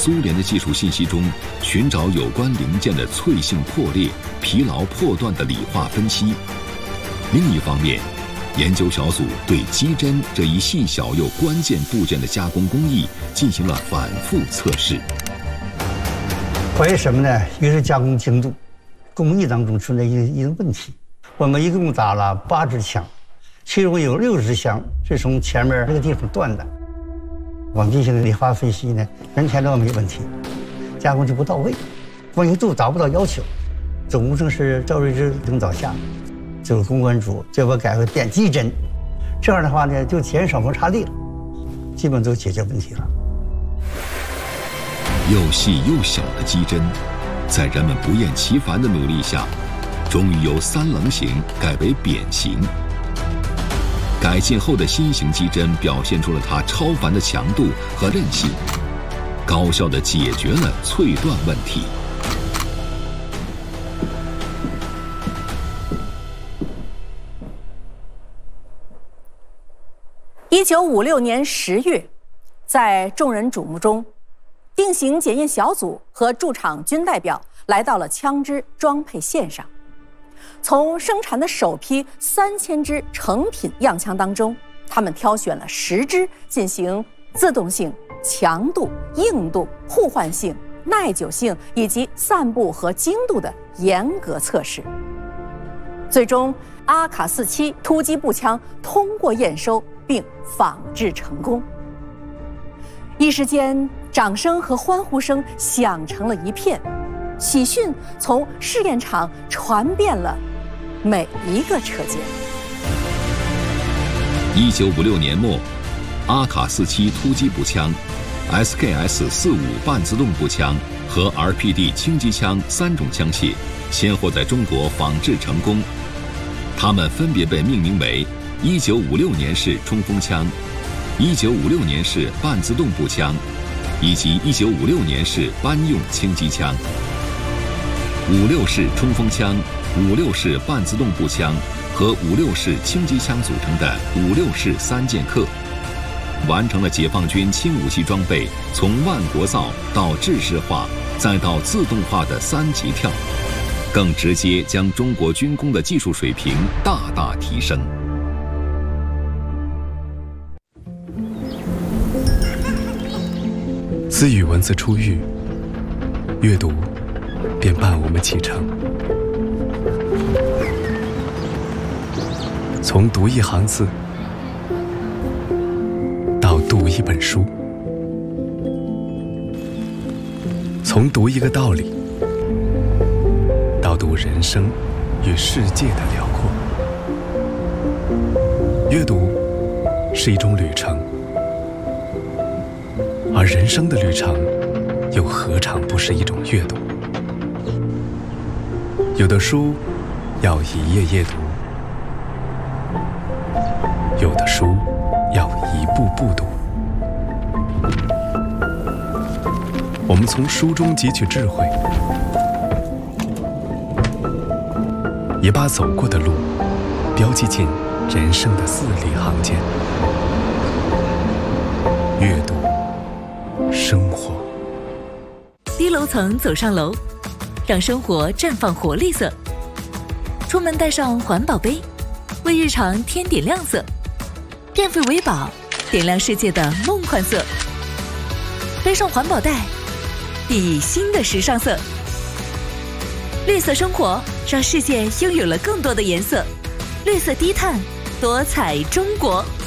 苏联的技术信息中寻找有关零件的脆性破裂、疲劳破断的理化分析。另一方面，研究小组对机针这一细小又关键部件的加工工艺进行了反复测试。 怀疑什么呢？一个是加工精度，工艺当中存在一定问题。我们一共打了8支枪，其中有6支枪是从前面这个地方断的。我们进行理化分析呢，人前都没问题，加工就不到位，关于度达不到要求。总工程师赵瑞芝领导下，这个公关组就把改为点击针，这样的话呢，就减少摩擦力了，基本都解决问题了。 又细又小的机针，在人们不厌其烦的努力下，终于由3棱形改为扁形。改进后的新型机针表现出了它超凡的强度和韧性，高效地解决了淬断问题。 1956年10月，在众人瞩目中，定型检验小组和驻场军代表来到了枪支装配线上。从生产的首批3000支成品样枪当中，他们挑选了10支进行自动性、强度、硬度、互换性、耐久性以及散布和精度的严格测试。最终，阿卡47突击步枪通过验收并仿制成功。一时间，掌声和欢呼声响成了一片，喜讯从试验场传遍了每一个车间。 1956年末，阿卡47突击步枪、SKS-45半自动步枪和 RPD 轻机枪3种枪械先后在中国仿制成功。它们分别被命名为1956年式冲锋枪、1956年式半自动步枪以及1956年式班用轻机枪。56式冲锋枪、56式半自动步枪和56式轻机枪组成的56式3剑客，完成了解放军轻武器装备从万国造到制式化再到自动化的3级跳，更直接将中国军工的技术水平大大提升。 自与文字初遇，阅读便伴我们启程。从读一行字到读一本书，从读一个道理到读人生与世界的辽阔。阅读是一种旅程，而人生的旅程又何尝不是一种阅读？有的书要一页页读，有的书要一步步读。我们从书中汲取智慧，也把走过的路标记进人生的字里行间。阅读生活， 低楼层走上楼，让生活绽放活力色。出门带上环保杯，为日常添点亮色。变废为宝，点亮世界的梦幻色。背上环保袋，熠熠新的时尚色。绿色生活，让世界拥有了更多的颜色。绿色低碳，多彩中国。